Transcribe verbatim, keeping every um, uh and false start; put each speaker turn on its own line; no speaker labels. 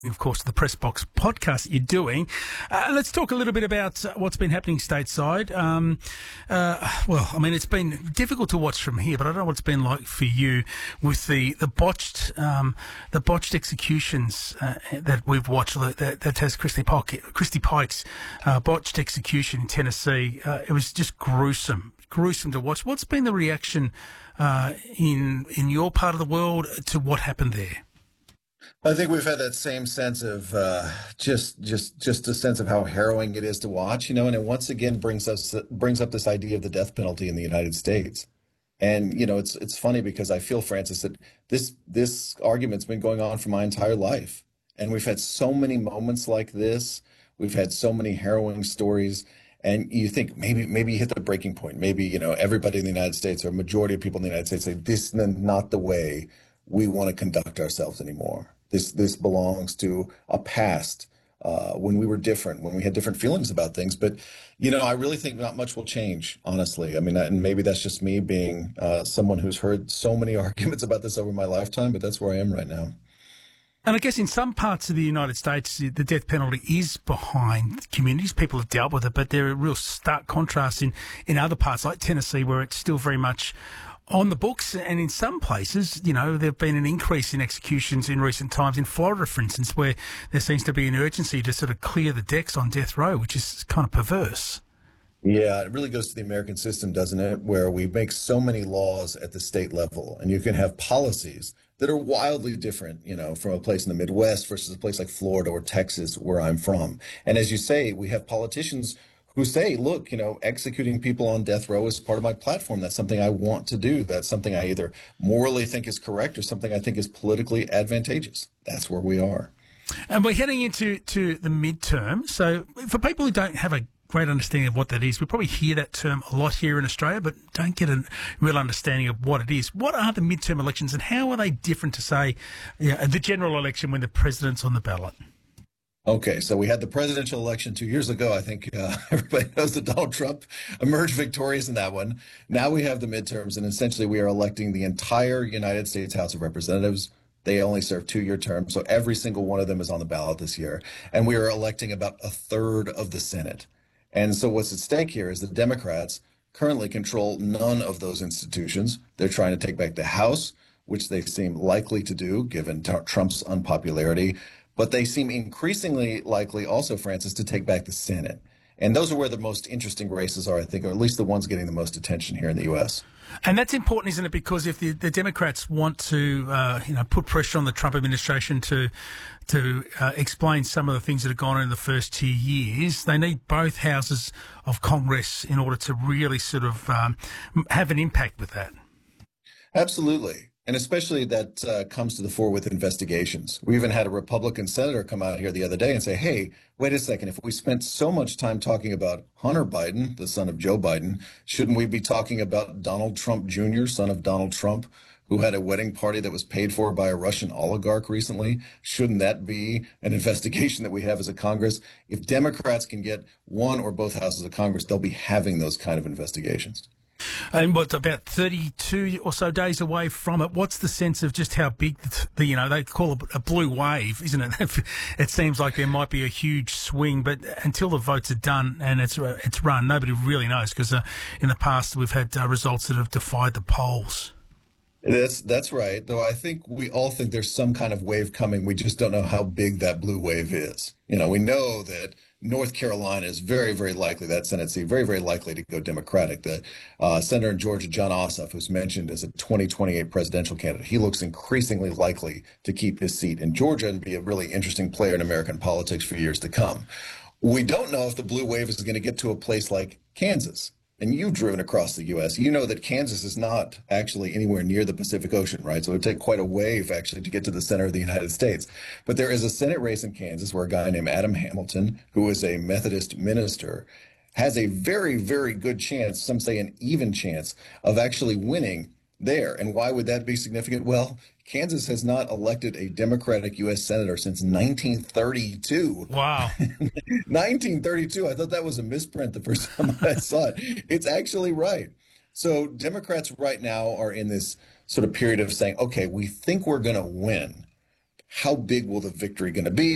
Of course, the Press Box podcast you're doing. Uh, let's talk a little bit about uh, what's been happening stateside. Um, uh, well, I mean, it's been difficult to watch from here, but I don't know what it's been like for you with the the botched um, the botched executions uh, that we've watched. That, that has Christy Pike, Christy Pike's uh, botched execution in Tennessee. Uh, it was just gruesome, gruesome to watch. What's been the reaction uh, in in your part of the world to what happened there?
I think we've had that same sense of uh, just, just, just a sense of how harrowing it is to watch, you know, and it once again brings us brings up this idea of the death penalty in the United States. And you know, it's it's funny because I feel, Francis, that this this argument's been going on for my entire life, and we've had so many moments like this. We've had so many harrowing stories, and you think maybe maybe you hit the breaking point. Maybe you know everybody in the United States, or a majority of people in the United States, say this is not the way we want to conduct ourselves anymore. This this belongs to a past uh, when we were different, when we had different feelings about things. But, you know, I really think not much will change, honestly. I mean, and maybe that's just me being uh, someone who's heard so many arguments about this over my lifetime, but that's where I am right now.
And I guess in some parts of the United States, the death penalty is behind communities. People have dealt with it, but there are real stark contrasts in, in other parts like Tennessee, where it's still very much on the books, and in some places, you know, there have been an increase in executions in recent times. In Florida, for instance, where there seems to be an urgency to sort of clear the decks on death row, which is kind of perverse.
Yeah, it really goes to the American system, doesn't it? Where we make so many laws at the state level, and you can have policies that are wildly different, you know, from a place in the Midwest versus a place like Florida or Texas, where I'm from. And as you say, we have politicians who say, look, you know, executing people on death row is part of my platform. That's something I want to do. That's something I either morally think is correct or something I think is politically advantageous. That's where we are.
And we're heading into to the midterm. So for people who don't have a great understanding of what that is, we probably hear that term a lot here in Australia, but don't get a real understanding of what it is. What are the midterm elections, and how are they different to, say, you know, the general election when the president's on the ballot?
Okay, so we had the presidential election two years ago. I think uh, everybody knows that Donald Trump emerged victorious in that one. Now we have the midterms, and essentially we are electing the entire United States House of Representatives. They only serve two-year terms, so every single one of them is on the ballot this year. And we are electing about a third of the Senate. And so what's at stake here is the Democrats currently control none of those institutions. They're trying to take back the House, which they seem likely to do given Trump's unpopularity. But they seem increasingly likely also, Francis, to take back the Senate. And those are where the most interesting races are, I think, or at least the ones getting the most attention here in the U S.
And that's important, isn't it? Because if the, the Democrats want to, uh, you know, put pressure on the Trump administration to to uh, explain some of the things that have gone on in the first two years, they need both houses of Congress in order to really sort of um, have an impact with that.
Absolutely. And especially that uh, comes to the fore with investigations. We even had a Republican senator come out here the other day and say, hey, wait a second, if we spent so much time talking about Hunter Biden, the son of Joe Biden, shouldn't we be talking about Donald Trump Junior, son of Donald Trump, who had a wedding party that was paid for by a Russian oligarch recently? Shouldn't that be an investigation that we have as a Congress? If Democrats can get one or both houses of Congress, they'll be having those kind of investigations.
And what's about thirty-two or so days away from it? What's the sense of just how big the, the you know, they call it a blue wave, isn't it? It seems like there might be a huge swing, but until the votes are done and it's it's run, nobody really knows, because uh, in the past we've had uh, results that have defied the polls.
That's that's right. Though I think we all think there's some kind of wave coming. We just don't know how big that blue wave is. You know, we know that North Carolina is very, very likely, that Senate seat, very, very likely to go Democratic. The uh, Senator in Georgia, Jon Ossoff, who's mentioned as a twenty twenty-eight presidential candidate, he looks increasingly likely to keep his seat in Georgia and be a really interesting player in American politics for years to come. We don't know if the blue wave is going to get to a place like Kansas. And you've driven across the U S. You know that Kansas is not actually anywhere near the Pacific Ocean, right? So it would take quite a wave, actually, to get to the center of the United States. But there is a Senate race in Kansas where a guy named Adam Hamilton, who is a Methodist minister, has a very, very good chance, some say an even chance, of actually winning there. And why would that be significant? Well, Kansas has not elected a Democratic U S senator since nineteen thirty-two.
Wow.
nineteen thirty-two. I thought that was a misprint the first time I saw it. It's actually right. So Democrats right now are in this sort of period of saying, okay, we think we're going to win. How big will the victory going to be?